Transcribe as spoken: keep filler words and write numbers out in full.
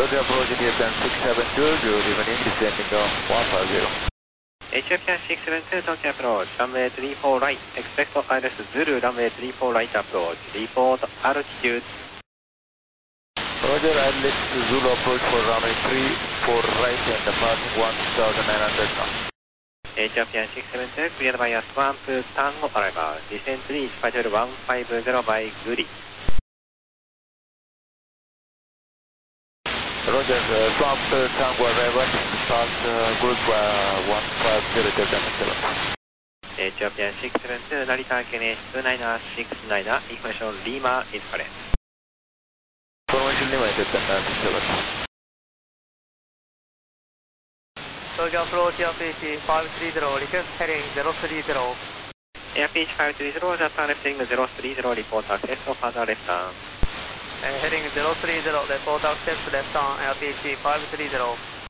Roger, approach Ethiopian six seven two, good evening, descending on one five zero. Ethiopian six seven two, Tokyo approach, runway three four right, expect Iris Zulu, runway three four right approach, report altitude. Roger, Alex Zulu approach for runway three four right and departing one thousand nine hundred knots. Ethiopian six seven two, cleared by a swamp Tango arrival, descend reach Patel one five zero by Guri. Roger, uh, swamp Tango arrival, start uh, group uh, one five zero Delta seven. Ethiopian six seven two, Narita K N H two nine six nine, information Lima is correct. Information Lima is Delta seven. Tokyo approach Airfish five three zero, request heading zero three zero. Airfish five three zero, Japan left heading zero three zero, report access of further left turn. Uh, heading zero three zero, report access left turn, Airfish five three zero.